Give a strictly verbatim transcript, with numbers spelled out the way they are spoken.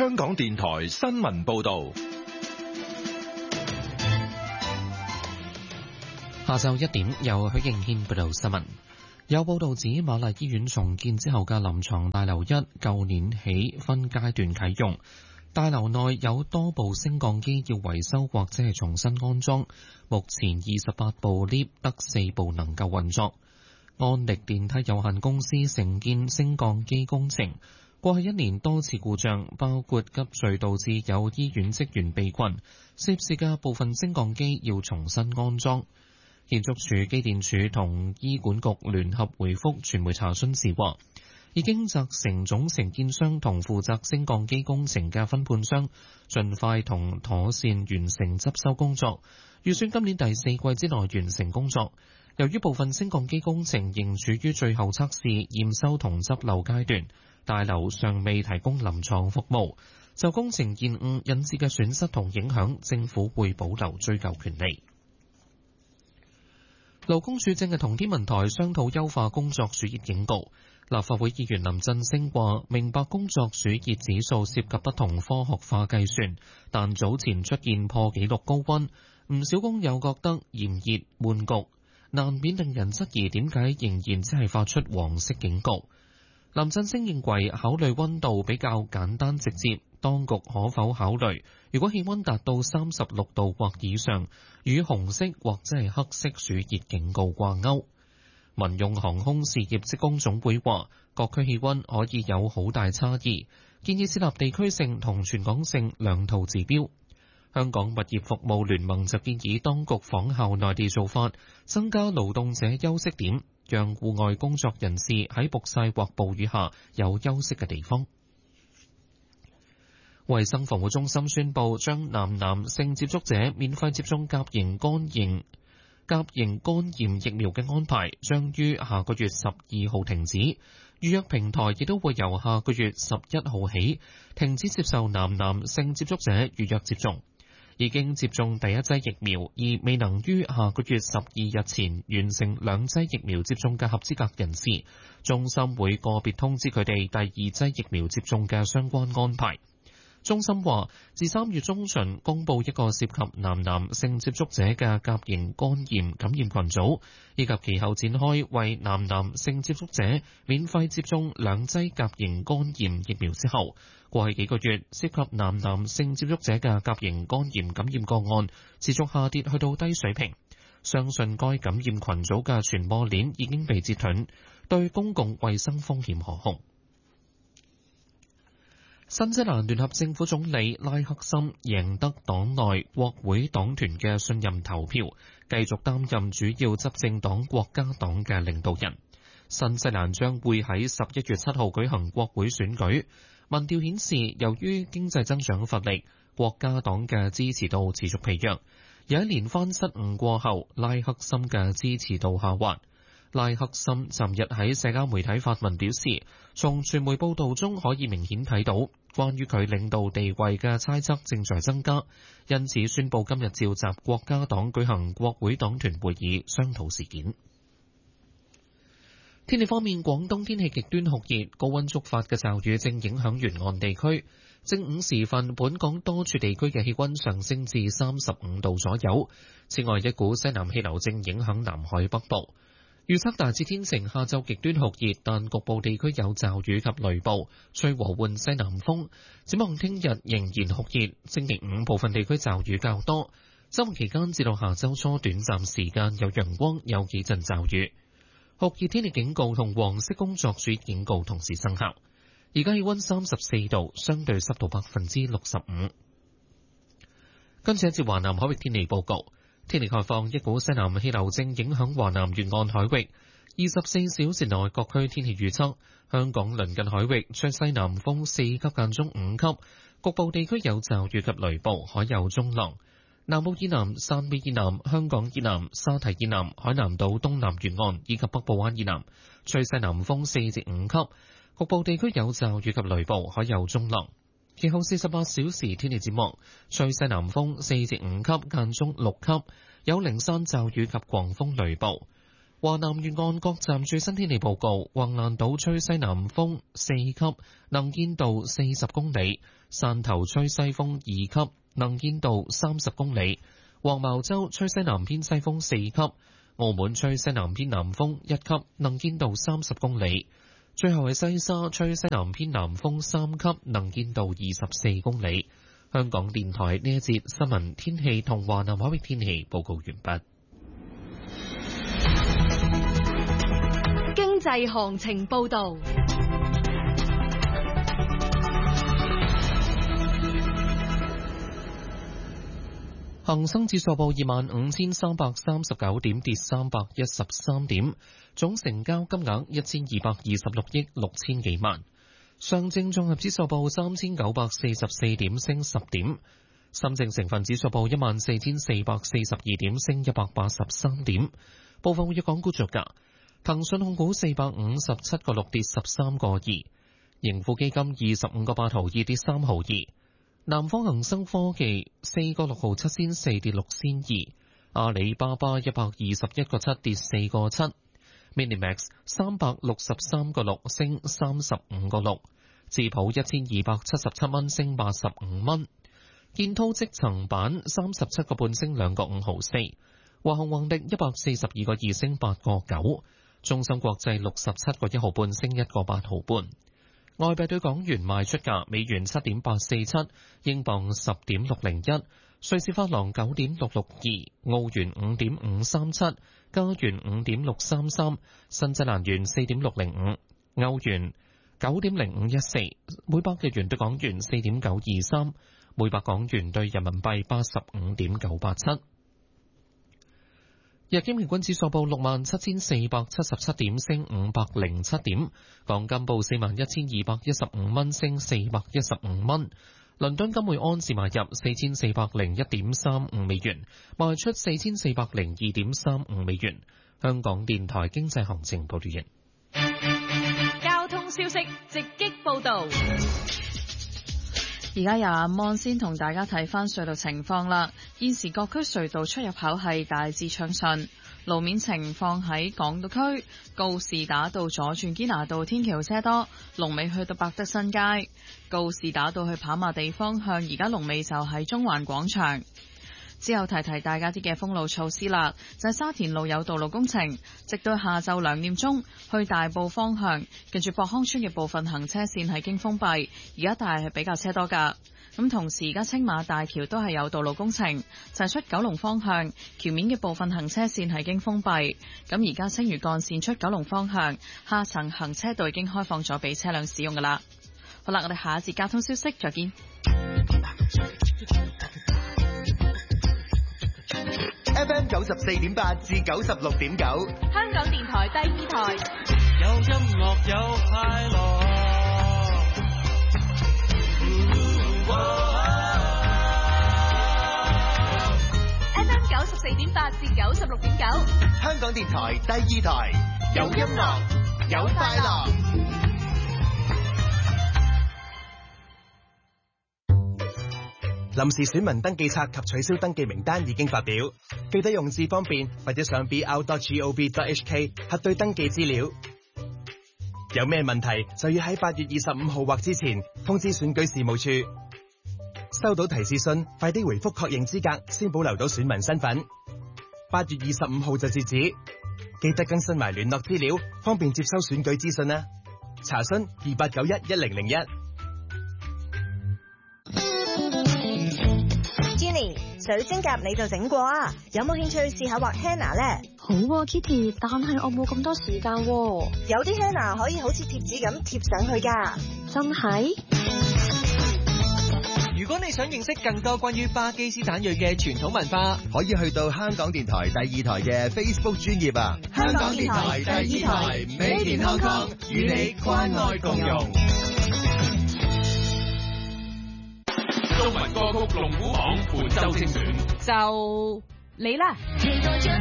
香港電台新聞報道。 下晝一點，由許敬軒報道新聞。有報道指，瑪麗醫院重建之後嘅臨床大樓一，舊年起分階段啟用。大樓內有多部升降機要維修或者係重新安裝，目前二十八部 lift 得四部能夠運作。安力電梯有限公司承建升降機工程，過去一年多次故障，包括急墜導致有醫院職員被困，涉事嘅部分升降機要重新安裝。建築署、機電署同醫管局聯合回覆傳媒查詢時話，已經責成總承建商同負責升降機工程嘅分判商，盡快同妥善完成執修工作，預算今年第四季之內完成工作。由於部分升降機工程仍處於最後測試、驗收同執漏階段，大樓尚未提供臨床服務，就工程延誤引致嘅損失同影響，政府會保留追究權利。勞工處正係同天文台商討優化工作暑熱警告。立法會議員林振昇話：明白工作暑熱指數涉及不同科學化計算，但早前出現破紀錄高溫，唔少工友覺得炎熱悶焗，難免令人質疑點解仍然只係發出黃色警告。林振昇認為考慮溫度比較簡單直接，當局可否考慮，如果氣溫達到三十六度或以上，與紅色或者係黑色暑熱警告掛鈎。民用航空事業職工總會話，各區氣溫可以有好大差異，建議設立地區性同全港性兩套指標。香港物業服務聯盟就建議當局仿效內地做法，增加勞動者休息點，讓戶外工作人士喺曝曬或暴雨下有休息嘅地方。衛生防護中心宣布，將男男性接觸者免費接種甲型肝炎甲型肝炎疫苗嘅安排，將於下個月十二號停止。預約平台亦都會由下個月十一號起停止接受男男性接觸者預約接種。已經接種第一劑疫苗而未能於下個月十二日前完成兩劑疫苗接種嘅合資格人士，中心會個別通知佢哋第二劑疫苗接種嘅相關安排。中心話，自三月中旬公佈一個涉及男男性接觸者嘅甲型肝炎感染群組，以及其後展開為男男性接觸者免費接種兩劑甲型肝炎疫苗之後，過去幾個月涉及男男性接觸者嘅甲型肝炎感染個案持續下跌去到低水平，相信該感染群組嘅傳播鏈已經被截斷，對公共衛生風險可控。新西蘭聯合政府總理拉克森贏得黨內國會黨團嘅信任投票，繼續擔任主要執政黨國家黨嘅領導人。新西蘭將會喺十一月七號舉行國會選舉。民調顯示，由於經濟增長乏力，國家黨嘅支持度持續疲弱。有一連番失誤過後，拉克森嘅支持度下滑。拉克森尋日喺社交媒體發文表示，從傳媒報道中可以明顯睇到，關於佢領導地位嘅猜測正在增加，因此宣布今日召集國家黨舉行國會黨團會議商討事件。天氣方面，廣東天氣極端酷熱，高溫觸發嘅驟雨正影響沿岸地區。正午時分，本港多處地區嘅氣溫上升至三十五度左右。此外，一股西南氣流正影響南海北部。預測大致天晴，下晝極端酷熱，但局部地區有驟雨及雷暴，吹和緩西南風。展望聽日仍然酷熱，星期五部分地區驟雨較多。周末期間至到下周初短暫時間有陽光，有幾陣驟雨。酷熱天氣警告同黃色工作暑熱警告同時生效。而家氣溫三十四度，相對濕度百分之六十五。跟住一節華南海域天氣報告。天氣概況，一股西南氣流正影響華南沿岸海域。二十四小時內各區天氣預測：香港鄰近海域吹西南風四級間中五級，局部地區有驟雨及雷暴，海有中浪。南澳以南、汕尾以南、香港以南、沙堤以南、海南島東南沿岸以及北部灣以南吹西南風四至五級，局部地區有驟雨及雷暴，海有中浪。其後四十八小時天氣展望，吹西南風四至五級間中六級，有零散驟雨及狂風雷暴。 華南沿岸各站最新天氣報告：橫瀾島吹西南風四級，能見度四十公里；汕頭吹西風二級，能見度三十公里；黃茅洲吹西南偏西風四級；澳門吹西南偏南風一級，能見度三十公里。最後係西沙吹西南偏南風三級，能見度二十四公里。香港電台呢一節新聞天氣同華南海域天氣報告完畢。 經濟行情報道。 恒生指數報二萬五千三百三十九點，跌三百一十三點，總成交金額一千二百二十六億六千幾萬。上證綜合指數報三千九百四十四點，升十點。深證成分指數報一萬四千四百四十二點，升一百八十三點。部分活躍港股作價：騰訊控股四百五十七個六跌十三個二，盈富基金二十五個八毫二跌三毫二。南方恒生科技四個六毫七仙四跌六仙二，阿里巴巴一百二十一個七跌四個七 ，Minimax 三百六十三個六升三十五個六，智普一千二百七十七蚊升八十五蚊，建滔積層板三十七個半升兩個五毫四，華虹宏力一百四十二個二升八個九，中芯國際六十七個一毫半升一個八毫半。外幣對港元賣出價：美元七點八四七，英鎊十點六零一，瑞士法郎九點六六二，澳元五點五三七，加元五點六三三，新西蘭元四點六零五，歐元九點零五一四，每百日元對港元四點九二三，每百港元對人民幣八十五點九八七。日經平均指數報六萬七千四百七十七點，升五百零七點。港金報四萬一千二百一十五蚊，升四百一十五蚊。倫敦金每安士買入四千四百零一點三五美元，賣出四千四百零二點三五美元。香港電台經濟行情報道完。 交通消息直擊報道。 而家由阿芒先同大家睇翻隧道情況啦。現時各區隧道出入口係大致暢順，路面情況喺港島區告士打道左轉堅拿道天橋車多，龍尾去到百德新街。告士打道去跑馬地方向，而家龍尾就喺中環廣場。之後提提大家啲嘅封路措施啦，就係沙田路有道路工程，直到下晝兩點鐘去大埔方向，近住博康村嘅部分行車線係經封閉，而家但係比較車多噶。咁同時而家青馬大橋都係有道路工程，就係出九龍方向橋面嘅部分行車線係經封閉。咁而家青嶼幹線出九龍方向下層行車道已經開放咗俾車輛使用噶啦。好啦，我哋下一節交通消息再見。 F M 九十四點八至九十六點九， 香港電台第二台， 有音樂有快樂。 F M 九十四點八至九十六點九， 香港電台第二台，有音樂有快樂。臨時選民登記冊及取消登記名單已經發表，記得用智方便或者上 b r dot gov dot h k 核對登記資料。有咩問題就要喺八月二十五號或之前通知選舉事務處。收到提示信，快啲回覆確認資格，先保留到選民身份。八月二十五號就截止，記得更新埋聯絡資料，方便接收選舉資訊啦。查詢二八九一一零零一。 水晶甲你就整過啊？有冇興趣試下畫 henna 咧？ 好啊 Kitty， 但係我冇咁多時間喎。 有啲 henna 可以好似貼紙咁貼上去噶。 真係？ 如果你想認識更多關於巴基斯坦裔嘅傳統文化， 可以去到香港電台第二台嘅 Facebook 專頁啊！ 香港電台第二台 Made in Hong Kong， 與你關愛共融。 中文歌曲龍虎榜本周精選， 就你啦。